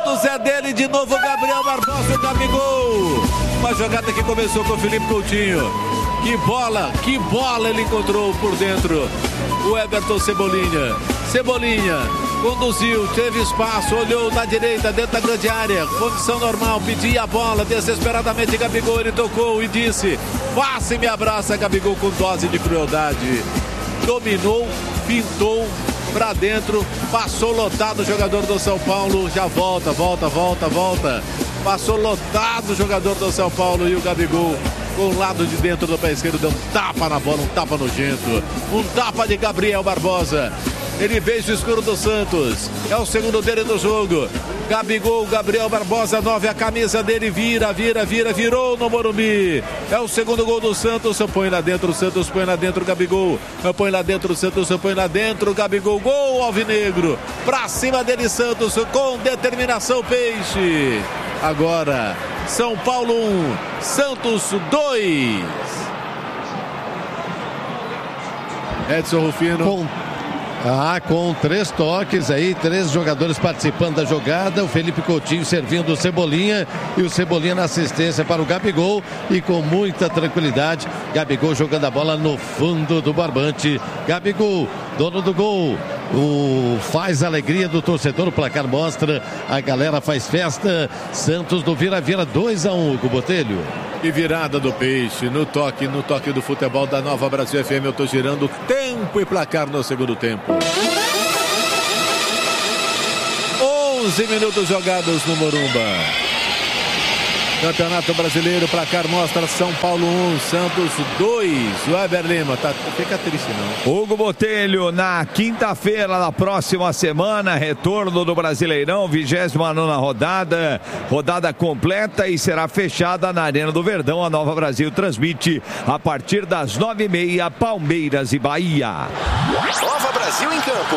segundos é dele de novo, Gabriel Barbosa, o Gabigol. Uma jogada que começou com o Felipe Coutinho. Que bola ele encontrou por dentro. O Everton Cebolinha conduziu, teve espaço, olhou na direita, dentro da grande área, condição normal, pedia a bola, desesperadamente Gabigol, ele tocou e disse, faça e me abraça, Gabigol com dose de crueldade. Dominou, pintou pra dentro, passou lotado o jogador do São Paulo, já volta. Passou lotado o jogador do São Paulo e o Gabigol com o lado de dentro do pé esquerdo deu um tapa na bola, um tapa nojento, um tapa de Gabriel Barbosa. Ele veio o escuro do Santos, é o segundo dele do jogo. Gabigol, Gabriel Barbosa, 9, a camisa dele virou no Morumbi. É o segundo gol do Santos, põe lá dentro, o Santos põe lá dentro, Gabigol. Põe lá dentro, o Santos põe lá dentro, Gabigol, gol alvinegro. Pra cima dele, Santos, com determinação, Peixe. Agora, São Paulo 1, Santos 2. Edson Rufino. Com 3 toques aí, 3 jogadores participando da jogada, o Felipe Coutinho servindo o Cebolinha e o Cebolinha na assistência para o Gabigol e com muita tranquilidade, Gabigol jogando a bola no fundo do barbante. Gabigol, dono do gol, faz a alegria do torcedor, o placar mostra, a galera faz festa. Santos do vira-vira 2-1, Hugo Botelho. E virada do Peixe, no toque do futebol da Nova Brasil FM. Eu tô girando tempo e placar no segundo tempo. 11 minutos jogados no Morumba. Campeonato Brasileiro, placar mostra São Paulo 1, Santos 2. Weber Lima, fica triste não. Hugo Botelho, na quinta-feira da próxima semana, retorno do Brasileirão, 29ª rodada completa e será fechada na Arena do Verdão. A Nova Brasil transmite a partir das 9h30, Palmeiras e Bahia. Nova Brasil em campo.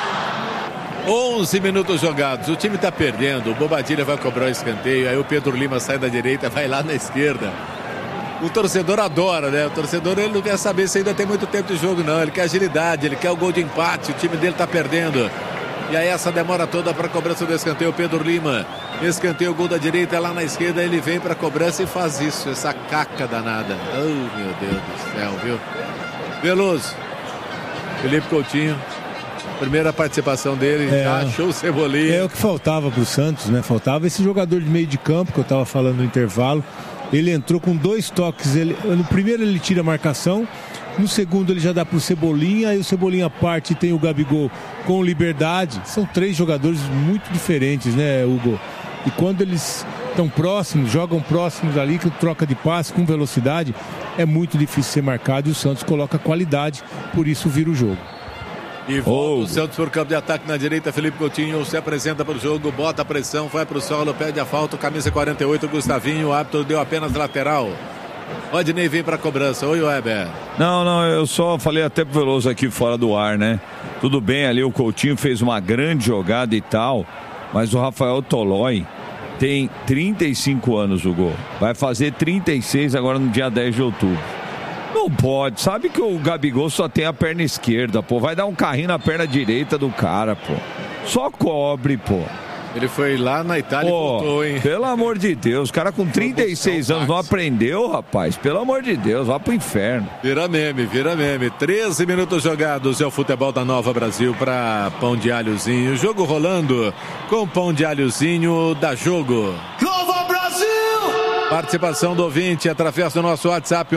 11 minutos jogados, o time está perdendo, o Bobadilha vai cobrar o escanteio, aí o Pedro Lima sai da direita, vai lá na esquerda. O torcedor adora, né? O torcedor ele não quer saber se ainda tem muito tempo de jogo não, ele quer agilidade, ele quer o gol de empate, o time dele está perdendo. E aí essa demora toda para a cobrança do escanteio, o Pedro Lima, escanteio, o gol da direita, lá na esquerda ele vem para a cobrança e faz isso, essa caca danada. Oh meu Deus do céu, viu? Veloso, Felipe Coutinho. Primeira participação dele, já achou o Cebolinha. É o que faltava pro Santos, né? Faltava esse jogador de meio de campo, que eu tava falando no intervalo. Ele entrou com 2 toques. No primeiro ele tira a marcação, no segundo ele já dá pro Cebolinha, aí o Cebolinha parte e tem o Gabigol com liberdade. São 3 jogadores muito diferentes, né, Hugo? E quando eles estão próximos, jogam próximos ali, que troca de passe com velocidade, é muito difícil ser marcado e o Santos coloca qualidade, por isso vira o jogo. E volta o Santos por campo de ataque na direita. Felipe Coutinho se apresenta para o jogo, bota a pressão, vai para o solo, pede a falta, camisa 48, Gustavinho, o árbitro deu apenas lateral. Rodinei vem para a cobrança. Oi, Weber. Não, eu só falei até pro Veloso aqui fora do ar, né? Tudo bem, ali o Coutinho fez uma grande jogada e tal, mas o Rafael Tolói tem 35 anos, o gol. Vai fazer 36 agora no dia 10 de outubro. Não pode, sabe que o Gabigol só tem a perna esquerda, pô. Vai dar um carrinho na perna direita do cara, pô. Só cobre, pô. Ele foi lá na Itália e voltou, hein? Pelo amor de Deus, o cara com 36 anos não aprendeu, rapaz. Pelo amor de Deus, vai pro inferno. Vira meme. 13 minutos jogados, é o futebol da Nova Brasil para Pão de Alhozinho. Jogo rolando com Pão de Alhozinho, dá jogo. Nova Brasil! Participação do ouvinte através do nosso WhatsApp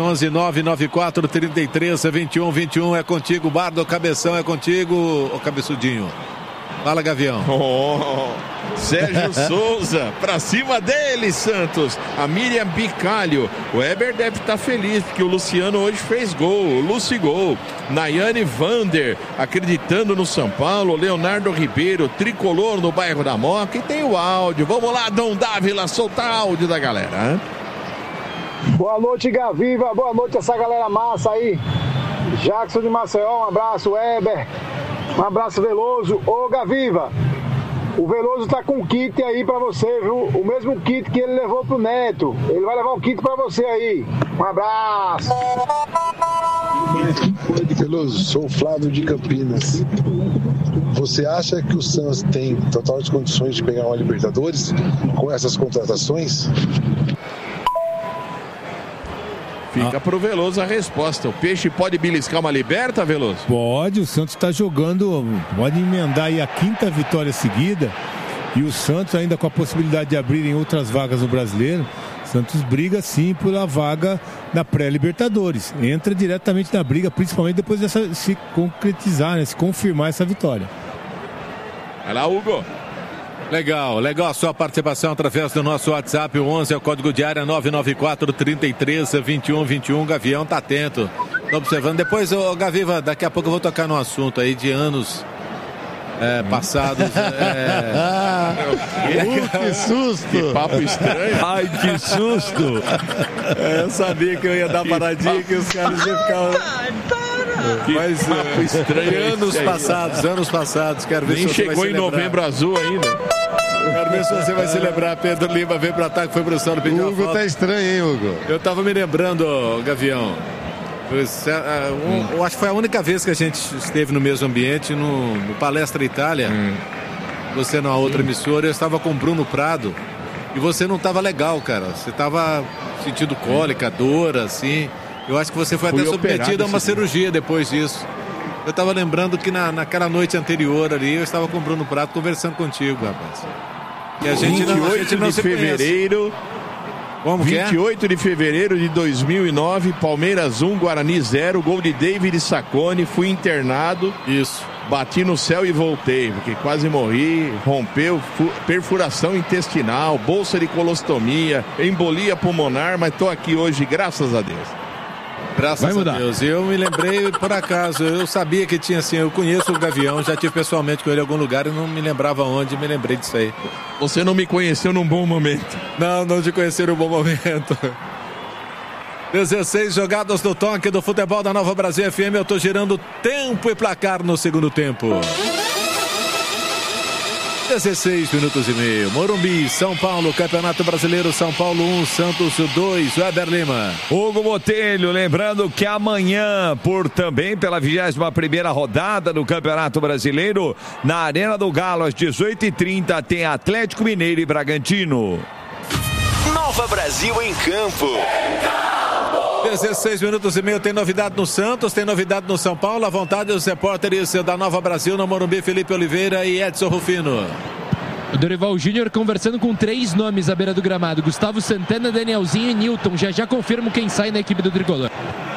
11-994-33-21-21. É contigo, Bardo, Cabeção, é contigo, ô Cabeçudinho. Fala, Gavião. Sérgio Souza, pra cima dele, Santos. A Miriam Bicalho. O Weber deve estar feliz, porque o Luciano hoje fez gol. O Lucy gol. Nayane Vander, acreditando no São Paulo. Leonardo Ribeiro, tricolor no bairro da Moca. E tem o áudio. Vamos lá, Dom Dávila, soltar áudio da galera. Hein? Boa noite, Gaviva. Boa noite, essa galera massa aí. Jackson de Maceió, um abraço, Weber. Um abraço, Veloso. Ô, Gaviva, o Veloso tá com um kit aí pra você, viu? O mesmo kit que ele levou pro Neto. Ele vai levar um kit pra você aí. Um abraço. Veloso, sou o Flávio de Campinas. Você acha que o Santos tem totais condições de pegar uma Libertadores com essas contratações? Fica pro Veloso a resposta. O Peixe pode beliscar uma Liberta, Veloso? Pode, o Santos está jogando, pode emendar aí a 5ª vitória seguida. E o Santos ainda com a possibilidade de abrirem outras vagas no Brasileiro. Santos briga sim pela vaga na pré-Libertadores. Entra diretamente na briga, principalmente depois de se concretizar, né, se confirmar essa vitória. Vai lá, Hugo. Legal a sua participação através do nosso WhatsApp, o 11 é o código de área 994-33-2121. Gavião tá atento, tô observando. Depois, Gaviva, daqui a pouco eu vou tocar no assunto aí de anos passados. Que susto! Que papo estranho. Ai, que susto! Eu sabia que eu ia dar paradinha, que os caras iam ficar... Mas papo estranho. Anos passados, quero ver nem se você chegou vai em se lembrar. Novembro Azul ainda. Quero ver se você vai se lembrar. Pedro Lima veio pro ataque, foi pro Sano, pediu O Hugo tá estranho, hein, Hugo? Eu tava me lembrando, Gavião. Eu acho que foi a única vez que a gente esteve no mesmo ambiente, no Palestra Itália. Você numa outra emissora, eu estava com o Bruno Prado. E você não estava legal, cara. Você estava sentindo cólica, dor, assim. Eu acho que você foi até submetido a uma cirurgia depois disso. Eu estava lembrando que naquela noite anterior ali, eu estava com o Bruno Prado conversando contigo, rapaz. E a gente 28 não de fevereiro. Como 28 de fevereiro de 2009, Palmeiras 1, Guarani 0, gol de David Sacconi, fui internado. Isso. Bati no céu e voltei, porque quase morri, rompeu, perfuração intestinal, bolsa de colostomia, embolia pulmonar, mas tô aqui hoje, graças a Deus. Graças a Deus. Eu me lembrei, por acaso, eu sabia que tinha assim, eu conheço o Gavião, já tive pessoalmente com ele em algum lugar e não me lembrava onde, me lembrei disso aí. Você não me conheceu num bom momento. Não te conheci num bom momento. 16 jogadas do toque do futebol da Nova Brasil FM, eu tô girando tempo e placar no segundo tempo. 16 minutos e meio. Morumbi, São Paulo, Campeonato Brasileiro, São Paulo 1, Santos 2, Weber Lima. Hugo Botelho, lembrando que amanhã, também pela 21ª rodada do Campeonato Brasileiro, na Arena do Galo, às 18h30, tem Atlético Mineiro e Bragantino. Nova Brasil em campo. 16 minutos e meio, tem novidade no Santos, tem novidade no São Paulo, à vontade dos repórteres da Nova Brasil no Morumbi, Felipe Oliveira e Edson Rufino. O Dorival Júnior conversando com 3 nomes à beira do gramado, Gustavo Santana, Danielzinho e Newton, já confirmo quem sai na equipe do Tricolor.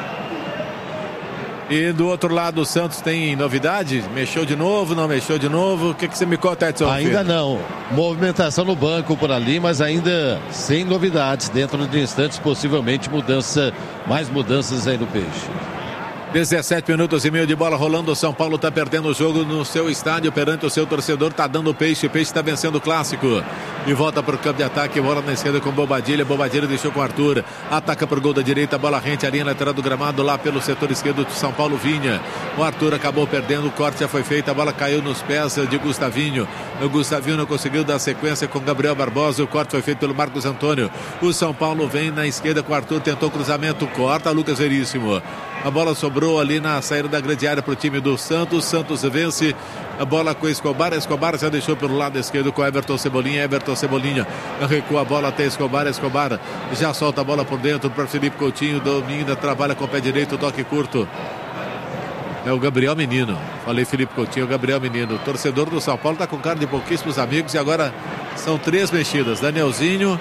E do outro lado, o Santos tem novidade? Mexeu de novo, não mexeu de novo? O que você me conta, Edson? Ainda não. Movimentação no banco por ali, mas ainda sem novidades. Dentro de instantes, possivelmente mais mudanças aí no Peixe. 17 minutos e meio de bola rolando. O São Paulo está perdendo o jogo no seu estádio perante o seu torcedor. Está dando o Peixe. O Peixe está vencendo o clássico. E volta para o campo de ataque. Bola na esquerda com Bobadilha. Bobadilha deixou com o Arthur. Ataca para o gol da direita. Bola rente a linha lateral do gramado lá pelo setor esquerdo de São Paulo. Vinha. O Arthur acabou perdendo. O corte já foi feito. A bola caiu nos pés de Gustavinho. O Gustavinho não conseguiu dar sequência com Gabriel Barbosa. O corte foi feito pelo Marcos Antônio. O São Paulo vem na esquerda com o Arthur. Tentou cruzamento. Corta. Lucas Veríssimo. A bola sobrou ali na saída da grande área para o time do Santos. Santos vence. A bola com Escobar. Escobar já deixou pelo lado esquerdo com Everton Cebolinha. Everton Cebolinha recua a bola até Escobar. Escobar já solta a bola por dentro para Felipe Coutinho. Domina, trabalha com o pé direito. Toque curto. É o Gabriel Menino. Falei Felipe Coutinho, o Gabriel Menino. O torcedor do São Paulo está com cara de pouquíssimos amigos. E agora são 3 mexidas. Danielzinho,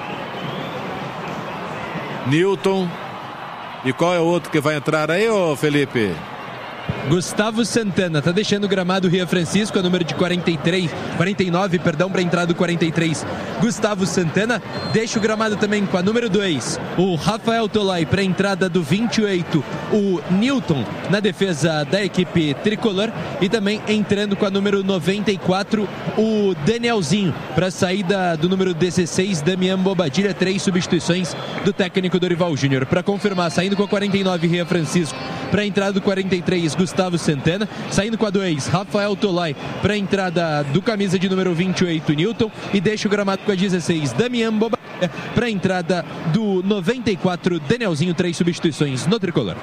Newton. E qual é o outro que vai entrar aí, ô Felipe? Gustavo Santana, tá deixando o gramado Ria Francisco, a número de 49, para entrar do 43. Gustavo Santana deixa o gramado também com a número 2, o Rafael Tolai, para a entrada do 28, o Newton na defesa da equipe tricolor, e também entrando com a número 94, o Danielzinho, para a saída do número 16, Damian Bobadilha. 3 substituições do técnico Dorival Júnior. Para confirmar, saindo com a 49, Ria Francisco, para a entrada do 43, Gustavo Santana, saindo com a 2, Rafael Tolai, para a entrada do camisa de número 28, Newton, e deixa o gramado com a 16, Damian Bobadilha, para a entrada do 94, Danielzinho. 3 substituições no tricolor.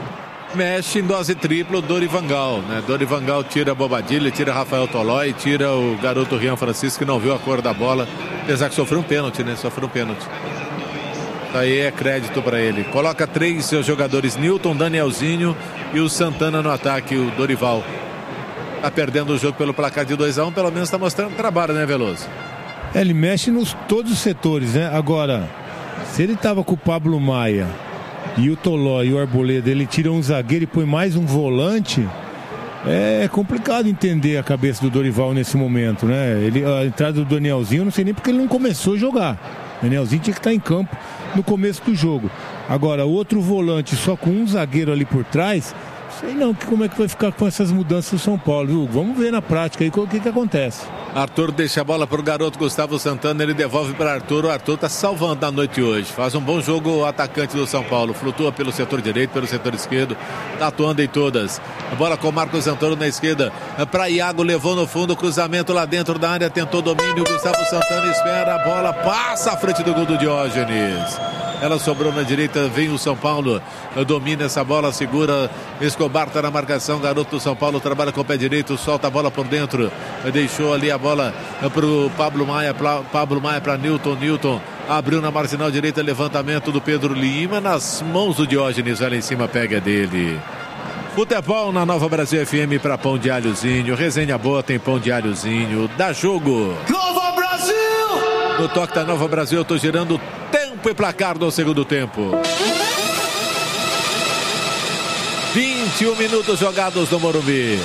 Mexe em dose tripla o Dorivangal, né? Dorivangal tira Bobadilha, tira Rafael Tolói, tira o garoto Rian Francisco, que não viu a cor da bola, apesar que sofreu um pênalti, né? Sofreu um pênalti. Aí é crédito para ele. Coloca 3 jogadores, Newton, Danielzinho e o Santana no ataque, o Dorival. Tá perdendo o jogo pelo placar de 2-1, pelo menos tá mostrando trabalho, né, Veloso? Ele mexe nos todos os setores, né? Agora, se ele tava com o Pablo Maia e o Toló e o Arboleda, ele tira um zagueiro e põe mais um volante, é complicado entender a cabeça do Dorival nesse momento, né? A entrada do Danielzinho, eu não sei nem porque ele não começou a jogar. O Danielzinho tinha que estar em campo no começo do jogo. Agora, outro volante só com um zagueiro ali por trás, sei não como é que vai ficar com essas mudanças do São Paulo, viu? Vamos ver na prática aí o que acontece. Arthur deixa a bola para o garoto Gustavo Santana, ele devolve para Arthur. O Arthur está salvando a noite hoje. Faz um bom jogo o atacante do São Paulo. Flutua pelo setor direito, pelo setor esquerdo. Está atuando em todas. A bola com o Marcos Antônio na esquerda. Para Iago, levou no fundo, cruzamento lá dentro da área, tentou domínio. Gustavo Santana espera, a bola passa à frente do gol do Diógenes. Ela sobrou na direita, vem o São Paulo, domina essa bola, segura, Escobar está na marcação, garoto do São Paulo trabalha com o pé direito, solta a bola por dentro, deixou ali a bola para o Pablo Maia para Newton abriu na marginal direita, levantamento do Pedro Lima, nas mãos do Diógenes, vai lá em cima, pega dele. Futebol na Nova Brasil FM para Pão de Alhozinho, resenha boa, tem Pão de Alhozinho, dá jogo. Nova Brasil! No toque da Nova Brasil, eu tô girando tempo e placar do segundo tempo. 21 minutos jogados no Morumbi.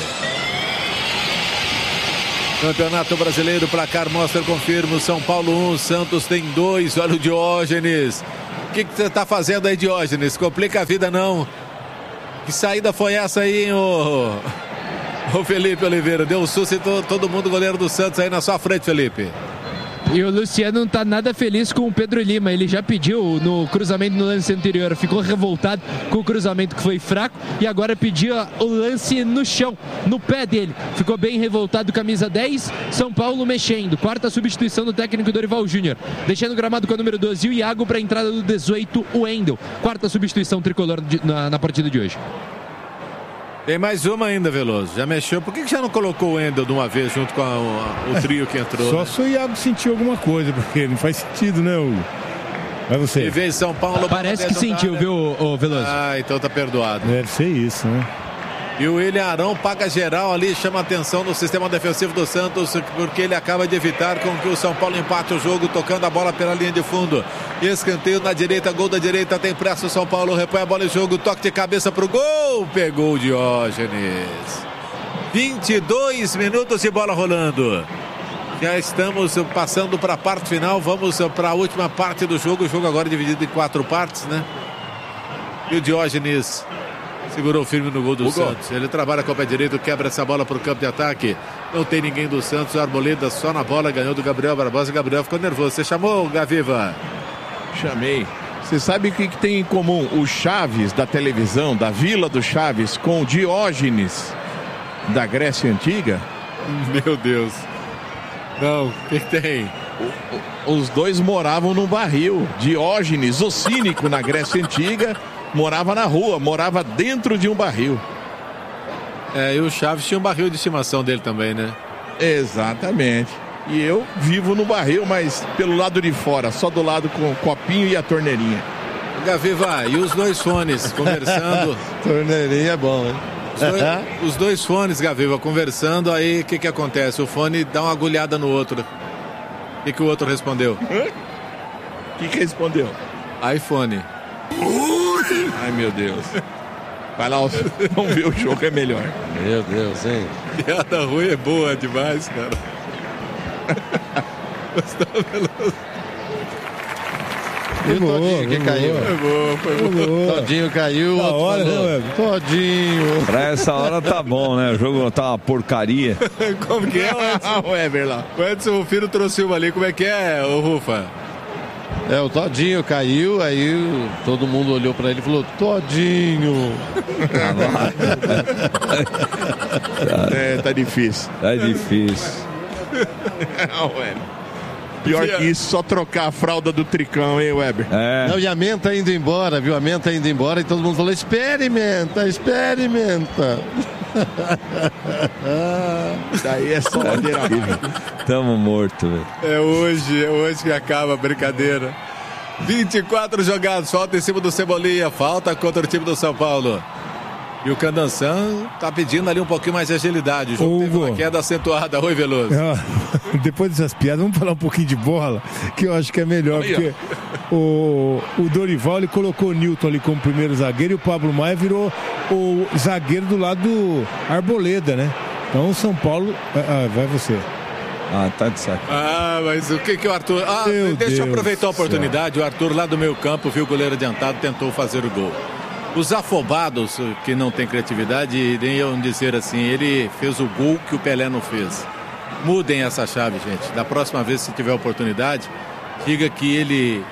Campeonato Brasileiro, placar mostra, confirma, São Paulo 1, Santos tem 2, olha o Diógenes. O que você tá fazendo aí, Diógenes? Complica a vida não. Que saída foi essa aí, hein, o Felipe Oliveira? Deu um susto em todo mundo, goleiro do Santos aí na sua frente, Felipe. E o Luciano não tá nada feliz com o Pedro Lima. Ele já pediu no cruzamento no lance anterior. Ficou revoltado com o cruzamento que foi fraco. E agora pediu o lance no chão, no pé dele. Ficou bem revoltado, camisa 10. São Paulo mexendo. Quarta substituição do técnico Dorival Júnior. Deixando o gramado com a número 12 o Iago para a entrada do 18, o Wendel. Quarta substituição tricolor na partida de hoje. Tem mais uma ainda, Veloso. Já mexeu. Por que já não colocou o Wendel de uma vez junto com o trio que entrou? Só se o Iago sentiu alguma coisa, porque não faz sentido, né, Hugo? Vai você. E vez São Paulo. Parece que sentiu, viu, Veloso? Ah, então tá perdoado. Deve ser isso, né? E o William Arão paga geral ali, chama atenção no sistema defensivo do Santos, porque ele acaba de evitar com que o São Paulo empate o jogo, tocando a bola pela linha de fundo. Escanteio na direita, gol da direita, tem pressa o São Paulo, repõe a bola em jogo, toque de cabeça pro gol, pegou o Diógenes. 22 minutos de bola rolando. Já estamos passando para a parte final, vamos para a última parte do jogo. O jogo agora é dividido em 4 partes, né? E o Diógenes segurou firme no gol do Santos. Ele trabalha com o pé direito, quebra essa bola para o campo de ataque. Não tem ninguém do Santos. O Arboleda só na bola, ganhou do Gabriel Barbosa. Gabriel ficou nervoso. Você chamou, Gaviva? Chamei. Você sabe o que tem em comum o Chaves da televisão, da Vila do Chaves, com o Diógenes da Grécia Antiga? Meu Deus. Não, o que tem? Os dois moravam num barril. Diógenes, o cínico na Grécia Antiga, morava na rua, morava dentro de um barril. E o Chaves tinha um barril de estimação dele também, né? Exatamente. E eu vivo no barril, mas pelo lado de fora, só do lado com o copinho e a torneirinha. Gaviva, e os dois fones conversando? Torneirinha é bom, hein? Os dois fones, Gaviva, conversando, aí o que acontece? O fone dá uma agulhada no outro. O que o outro respondeu? O que respondeu? iPhone. Ai, meu Deus. Vai lá, vamos ver o jogo, é melhor. Meu Deus, hein? Piada ruim é boa demais, cara. Gostou, Veloso? E o Todinho que caiu? Foi bom. Todinho caiu. Da hora, né, Todinho. Pra essa hora tá bom, né? O jogo tá uma porcaria. Como que é, Edson? O Eber lá. O Edson, o filho trouxe uma ali. Como é que é, ô Rufa? O Todinho caiu, aí todo mundo olhou pra ele e falou: Todinho. Tá difícil. Tá difícil. Pior que isso, só trocar a fralda do Tricão, hein, Weber? Não, e a Menta indo embora, viu? A Menta indo embora e todo mundo falou: experimenta. Daí é só ladeira abaixo. Tamo morto, velho. É hoje que acaba a brincadeira. 24 jogados, falta em cima do Cebolinha, falta contra o time do São Paulo. E o Candançan tá pedindo ali um pouquinho mais de agilidade. O jogo teve uma queda acentuada. Oi, Veloso. Depois dessas piadas, vamos falar um pouquinho de bola, que eu acho que é melhor, porque o Dorival, ele colocou o Newton ali como primeiro zagueiro e o Pablo Maia virou o zagueiro do lado do Arboleda, né? Então o São Paulo... vai você. Tá de saco. Mas o que o Arthur... deixa eu aproveitar a oportunidade. O Arthur lá do meio campo, viu o goleiro adiantado, tentou fazer o gol. Os afobados, que não tem criatividade, iriam dizer assim: ele fez o gol que o Pelé não fez. Mudem essa chave, gente. Da próxima vez, se tiver oportunidade, diga que ele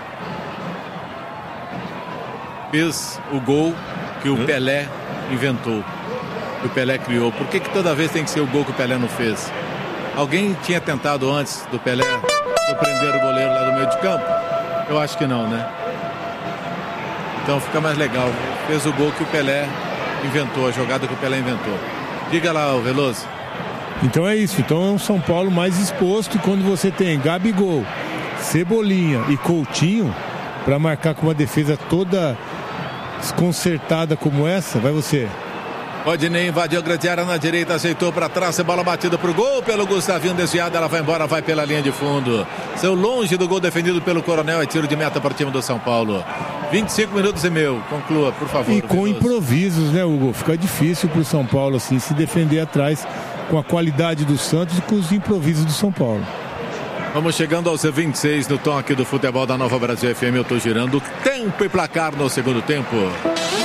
fez o gol que o Pelé inventou, que o Pelé criou. Por que toda vez tem que ser o gol que o Pelé não fez? Alguém tinha tentado antes do Pelé surpreender o goleiro lá do meio de campo? Eu acho que não, né? Então fica mais legal. Fez o gol que o Pelé inventou, a jogada que o Pelé inventou. Diga lá, o Veloso. Então é isso. Então é um São Paulo mais exposto. E quando você tem Gabigol, Cebolinha e Coutinho para marcar com uma defesa toda desconcertada como essa, vai você. Rodinei invadiu a grande área na direita, aceitou para trás, a bola batida pro gol pelo Gustavinho, desviada, ela vai embora, vai pela linha de fundo. Saiu longe do gol defendido pelo Coronel, é tiro de meta para o time do São Paulo. 25 minutos e meio, conclua, por favor. E com improvisos, né, Hugo? Fica difícil pro São Paulo, assim, se defender atrás com a qualidade do Santos e com os improvisos do São Paulo. Vamos chegando aos 26 no tom aqui do futebol da Nova Brasil FM, eu tô girando tempo e placar no segundo tempo.